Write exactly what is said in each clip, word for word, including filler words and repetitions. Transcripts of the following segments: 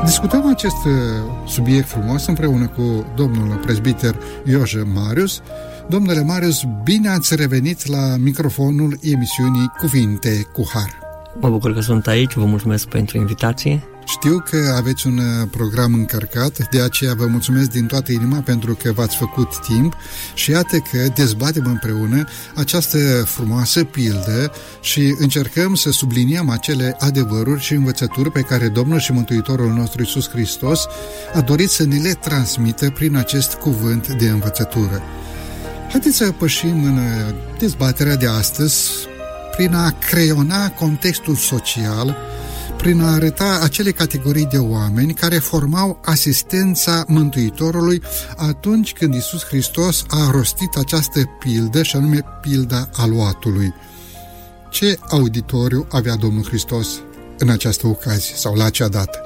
Discutăm acest subiect frumos împreună cu domnul prezbiter Ioje Marius. Domnule Marius, bine ați revenit la microfonul emisiunii Cuvinte cu Har. Mă bucur că sunt aici, vă mulțumesc pentru invitație. Știu că aveți un program încărcat, de aceea vă mulțumesc din toată inima pentru că v-ați făcut timp și iată că dezbatem împreună această frumoasă pildă și încercăm să subliniem acele adevăruri și învățături pe care Domnul și Mântuitorul nostru Iisus Hristos a dorit să ne le transmită prin acest cuvânt de învățătură. Haideți să pășim în dezbaterea de astăzi prin a creiona contextul social, prin a arăta acele categorii de oameni care formau asistența Mântuitorului atunci când Iisus Hristos a rostit această pildă, și anume pilda aluatului. Ce auditoriu avea Domnul Hristos în această ocazie sau la acea dată?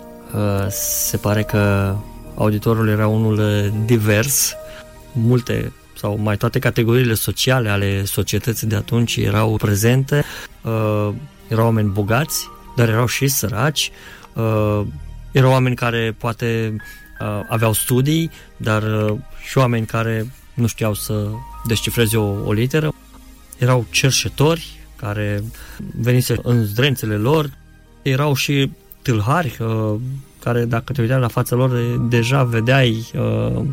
Se pare că auditorul era unul divers, multe sau mai toate categoriile sociale ale societății de atunci erau prezente, erau oameni bogați, dar erau și săraci, uh, erau oameni care poate uh, aveau studii, dar uh, și oameni care nu știau să descifreze o, o literă. Erau cerșetori care venise în zdrențele lor, erau și tâlhari uh, care, dacă te uitai la fața lor, deja vedeai uh,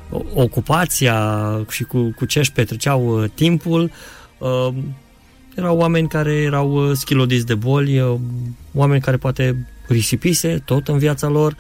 ocupația și cu, cu ce își petreceau uh, timpul. Uh, Erau oameni care erau schilodiți de boli, oameni care poate risipise tot în viața lor,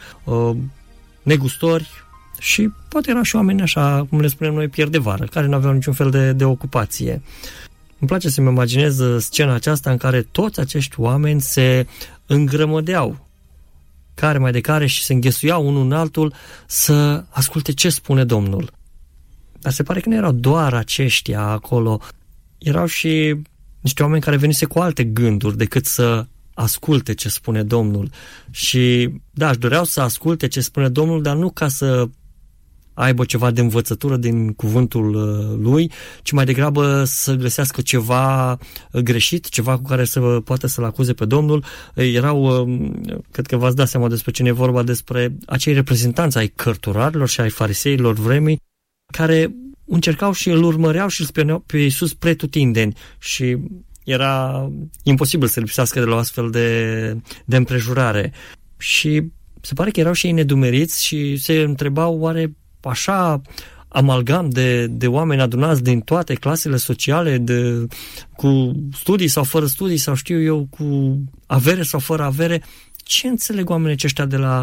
negustori și poate erau și oameni așa, cum le spunem noi, pierdevară, care nu aveau niciun fel de, de ocupație. Îmi place să-mi imaginez scena aceasta în care toți acești oameni se îngrămădeau care mai de care și se înghesuiau unul în altul să asculte ce spune Domnul. Dar se pare că nu erau doar aceștia acolo, erau și niște oameni care venise cu alte gânduri decât să asculte ce spune Domnul. Și da, își doreau să asculte ce spune Domnul, dar nu ca să aibă ceva de învățătură din cuvântul lui, ci mai degrabă să găsească ceva greșit, ceva cu care să poată să-l acuze pe Domnul. Erau, cred că v-ați dat seama despre cine e vorba, despre acei reprezentanți ai cărturarilor și ai fariseilor vremii, care încercau și îl urmăreau și îl spioneau pe Iisus pretutindeni și era imposibil să lipsească de la o astfel de, de împrejurare. Și se pare că erau și ei nedumeriți și se întrebau oare așa amalgam de, de oameni adunați din toate clasele sociale, de, cu studii sau fără studii sau știu eu, cu avere sau fără avere, ce înțeleg oamenii aceștia de la,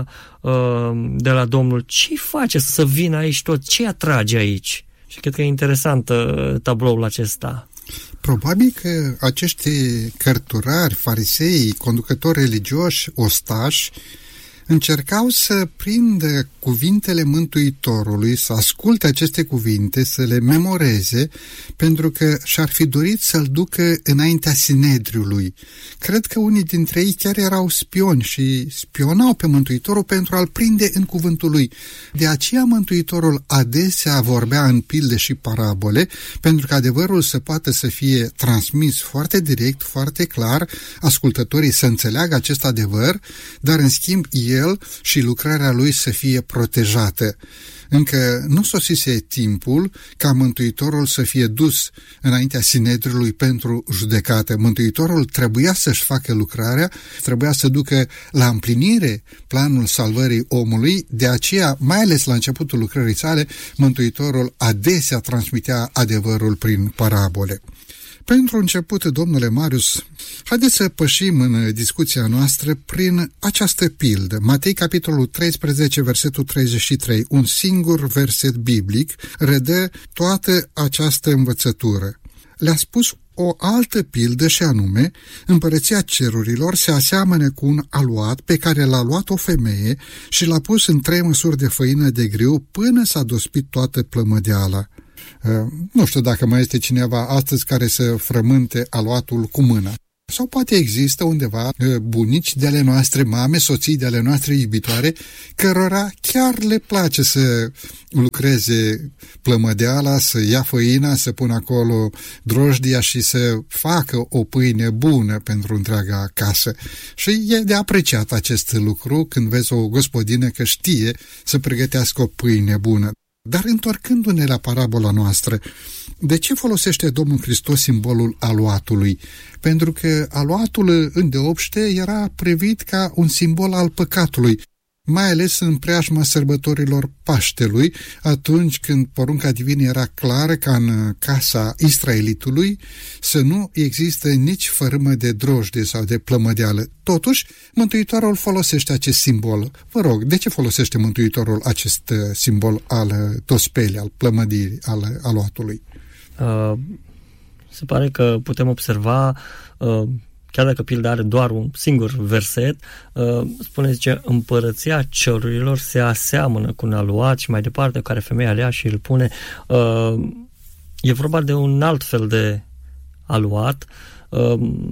de la Domnul? Ce-i face să vină aici tot? Ce-i atrage aici? Și cred că e interesant uh, tabloul acesta. Probabil că acești cărturari, farisei, conducători religioși, ostași, încercau să prindă cuvintele Mântuitorului, să asculte aceste cuvinte, să le memoreze, pentru că și-ar fi dorit să-l ducă înaintea Sinedriului. Cred că unii dintre ei chiar erau spioni și spionau pe Mântuitorul pentru a-l prinde în cuvântul lui. De aceea Mântuitorul adesea vorbea în pilde și parabole, pentru că adevărul să poată să fie transmis foarte direct, foarte clar, ascultătorii să înțeleagă acest adevăr, dar în schimb el și lucrarea lui să fie protejată. Încă nu sosise timpul ca Mântuitorul să fie dus înaintea Sinedriului pentru judecată. Mântuitorul trebuia să-și facă lucrarea, trebuia să ducă la împlinire planul salvării omului, de aceea, mai ales la începutul lucrării sale, Mântuitorul adesea transmitea adevărul prin parabole. Pentru început, domnule Marius, haideți să pășim în discuția noastră prin această pildă. Matei, capitolul treisprezece, versetul treizeci și trei, un singur verset biblic redă toată această învățătură. Le-a spus o altă pildă și anume, împărăția cerurilor se aseamănă cu un aluat pe care l-a luat o femeie și l-a pus în trei măsuri de făină de grâu până s-a dospit toată plămădeala. Nu știu dacă mai este cineva astăzi care să frământe aluatul cu mâna. Sau poate există undeva bunici de ale noastre, mame, soții de ale noastre iubitoare, cărora chiar le place să lucreze plămădeala, să ia făina, să pună acolo drojdia și să facă o pâine bună pentru întreaga casă. Și e de apreciat acest lucru când vezi o gospodină că știe să pregătească o pâine bună. Dar întorcându-ne la parabola noastră, de ce folosește Domnul Hristos simbolul aluatului? Pentru că aluatul îndeopște era privit ca un simbol al păcatului, mai ales în preajma sărbătorilor Paștelui, atunci când porunca divină era clară ca în casa israelitului să nu există nici fărâmă de drojdie sau de plămădeală. Totuși, Mântuitorul folosește acest simbol. Vă rog, de ce folosește Mântuitorul acest simbol al tospelii, al plămădirii, al aluatului? Uh, se pare că putem observa, uh, chiar dacă pilda are doar un singur verset, uh, spune, zice, împărăția cerurilor se aseamănă cu un aluat și mai departe, care femeia lea și îl pune. Uh, e vorba de un alt fel de aluat, uh,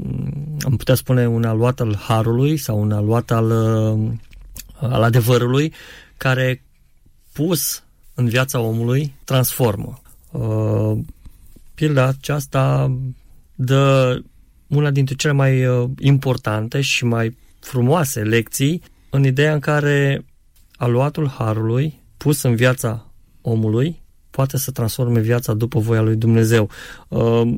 am putea spune un aluat al harului sau un aluat al, uh, al adevărului, care pus în viața omului transformă. Uh, pilda aceasta dă una dintre cele mai uh, importante și mai frumoase lecții în ideea în care aluatul harului pus în viața omului poate să transforme viața după voia lui Dumnezeu. Uh,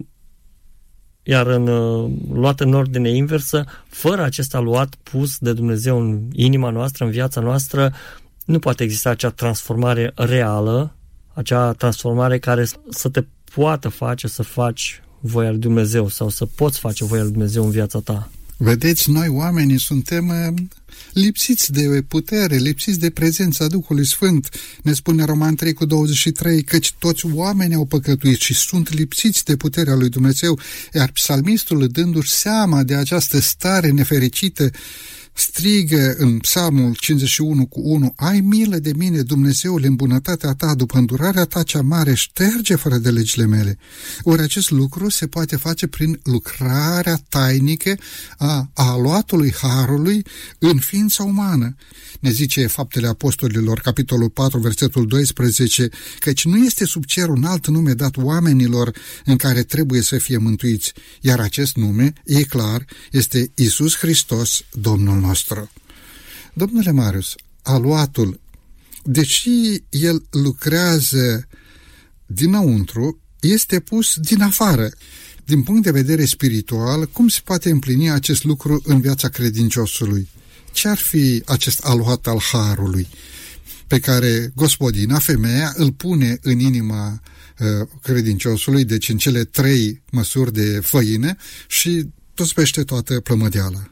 iar în, uh, luat în ordine inversă, fără acest aluat pus de Dumnezeu în inima noastră, în viața noastră, nu poate exista acea transformare reală, acea transformare care să te poată face să faci voia lui Dumnezeu sau să poți face voia lui Dumnezeu în viața ta. Vedeți, noi oamenii suntem lipsiți de putere, lipsiți de prezența Duhului Sfânt. Ne spune Roman trei cu douăzeci și trei, căci toți oamenii au păcătuit și sunt lipsiți de puterea lui Dumnezeu, iar psalmistul, dându-și seama de această stare nefericită, strigă în Psalmul cincizeci și unu cu unu, ai milă de mine, Dumnezeule, în bunătatea ta, după îndurarea ta cea mare, șterge fără de legile mele. Ori acest lucru se poate face prin lucrarea tainică a aluatului harului în ființa umană. Ne zice Faptele Apostolilor, capitolul patru, versetul doisprezece, căci nu este sub cer un alt nume dat oamenilor în care trebuie să fie mântuiți, iar acest nume, e clar, este Iisus Hristos, Domnul nostru. Domnule Marius, aluatul, deși el lucrează dinăuntru, este pus din afară. Din punct de vedere spiritual, cum se poate împlini acest lucru în viața credinciosului? Ce ar fi acest aluat al harului pe care gospodina, femeia, îl pune în inima uh, credinciosului, deci în cele trei măsuri de făină, și tospește toată plămădeala?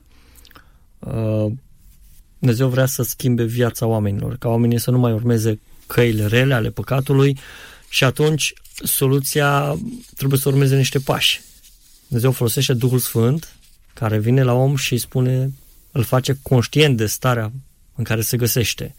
Uh, Dumnezeu vrea să schimbe viața oamenilor, ca oamenii să nu mai urmeze căile rele ale păcatului, și atunci soluția trebuie să urmeze niște pași. Dumnezeu folosește Duhul Sfânt, care vine la om și îi spune, îl face conștient de starea în care se găsește.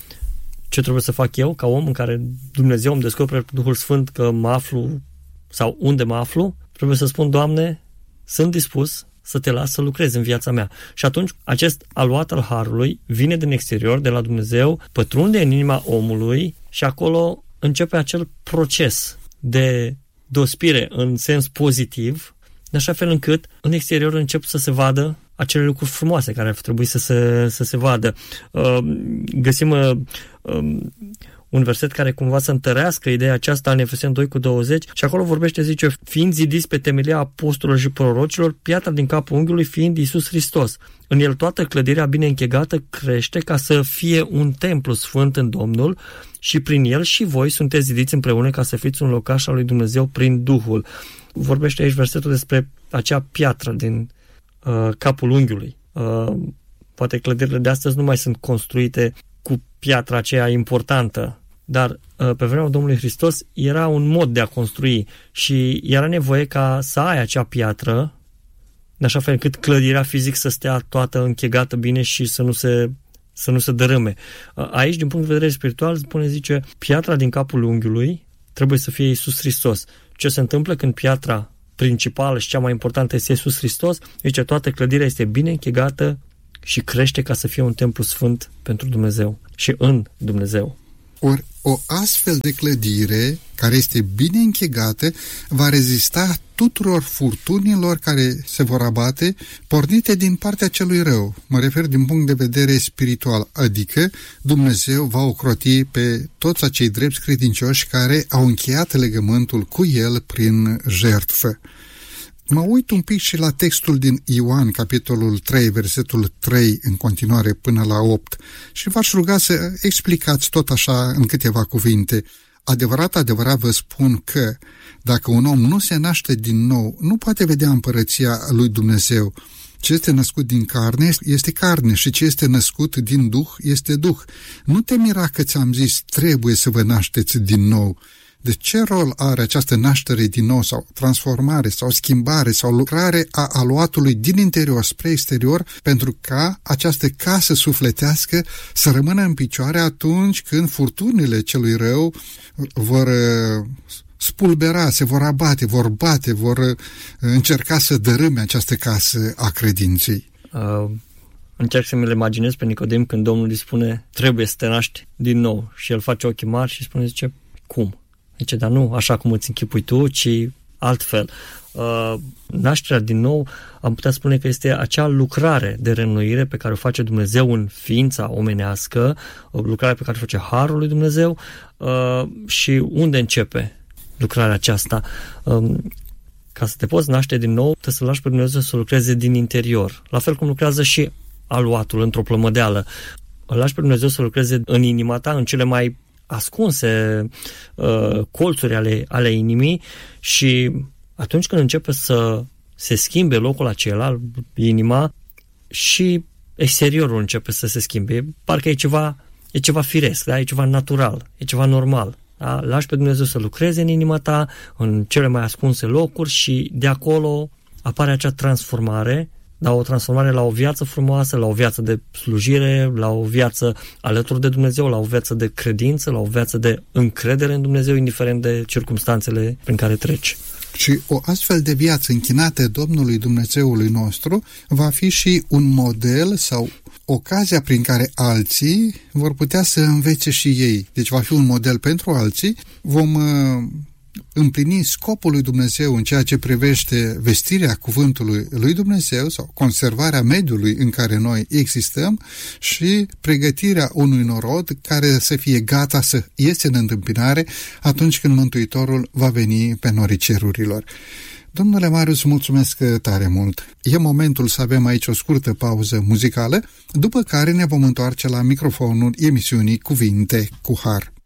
Ce trebuie să fac eu ca om în care Dumnezeu îmi descoperă Duhul Sfânt că mă aflu sau unde mă aflu? Trebuie să spun, Doamne, sunt dispus să te las să lucrezi în viața mea. Și atunci acest aluat al harului vine din exterior, de la Dumnezeu, pătrunde în inima omului și acolo începe acel proces de dospire în sens pozitiv, de așa fel încât în exterior încep să se vadă acele lucruri frumoase care ar trebui să se, să se vadă. Găsim un verset care cumva să întărească ideea aceasta în Efeseni doi cu douăzeci și acolo vorbește, zice, fiind zidiți pe temelia apostolilor și prorocilor, piatra din capul unghiului fiind Iisus Hristos. În el toată clădirea bine închegată crește ca să fie un templu sfânt în Domnul și prin el și voi sunteți zidiți împreună ca să fiți un locaș al lui Dumnezeu prin Duhul. Vorbește aici versetul despre acea piatră din uh, capul unghiului. Uh, poate clădirile de astăzi nu mai sunt construite cu piatra aceea importantă, dar uh, pe vremea Domnului Hristos era un mod de a construi și era nevoie ca să ai acea piatră, de așa fel încât clădirea fizic să stea toată închegată bine și să nu se, să nu se dărâme. Uh, aici, din punct de vedere spiritual, spune, zice, piatra din capul unghiului trebuie să fie Iisus Hristos. Ce se întâmplă când piatra principală și cea mai importantă este Iisus Hristos, zice, toată clădirea este bine închegată și crește ca să fie un templu sfânt pentru Dumnezeu și în Dumnezeu. Ori o astfel de clădire, care este bine închegată, va rezista tuturor furtunilor care se vor abate, pornite din partea celui rău. Mă refer din punct de vedere spiritual, adică Dumnezeu va ocroti pe toți acei drepți credincioși care au încheiat legământul cu El prin jertfă. Mă uit un pic și la textul din Ioan, capitolul trei, versetul trei, în continuare până la opt, și v-aș ruga să explicați tot așa în câteva cuvinte. Adevărat, adevărat vă spun că dacă un om nu se naște din nou, nu poate vedea împărăția lui Dumnezeu. Ce este născut din carne este carne și ce este născut din Duh este Duh. Nu te mira că ți-am zis, trebuie să vă nașteți din nou. De ce rol are această naștere din nou sau transformare sau schimbare sau lucrare a aluatului din interior spre exterior pentru ca această casă sufletească să rămână în picioare atunci când furtunile celui rău vor spulbera, se vor abate, vor bate, vor încerca să dărâme această casă a credinței? Uh, încerc să mi-l imaginez pe Nicodem când Domnul îi spune trebuie să te naști din nou și el face ochii mari și spune, zice, cum? Zice, dar nu așa cum îți închipui tu, ci altfel. Uh, nașterea din nou, am putea spune că este acea lucrare de reînnoire pe care o face Dumnezeu în ființa omenească, o lucrare pe care o face Harul lui Dumnezeu uh, și unde începe lucrarea aceasta. Uh, ca să te poți naște din nou, trebuie să lași pe Dumnezeu să lucreze din interior. La fel cum lucrează și aluatul într-o plămădeală. Îl lași pe Dumnezeu să lucreze în inima ta, în cele mai ascunse uh, colțuri ale, ale inimii și atunci când începe să se schimbe locul acela, inima, și exteriorul începe să se schimbe. Parcă e ceva, e ceva firesc, da? E ceva natural, e ceva normal. Da? Lași pe Dumnezeu să lucreze în inima ta, în cele mai ascunse locuri și de acolo apare acea transformare, da, o transformare la o viață frumoasă, la o viață de slujire, la o viață alături de Dumnezeu, la o viață de credință, la o viață de încredere în Dumnezeu, indiferent de circumstanțele prin care treci. Și o astfel de viață închinată Domnului Dumnezeului nostru va fi și un model sau ocazia prin care alții vor putea să învețe și ei. Deci va fi un model pentru alții. Vom uh, împlini scopul lui Dumnezeu în ceea ce privește vestirea cuvântului lui Dumnezeu sau conservarea mediului în care noi existăm și pregătirea unui norod care să fie gata să iese în întâmpinare atunci când Mântuitorul va veni pe norii cerurilor. Domnule Marius, mulțumesc tare mult. E momentul să avem aici o scurtă pauză muzicală, după care ne vom întoarce la microfonul emisiunii Cuvinte cu Har.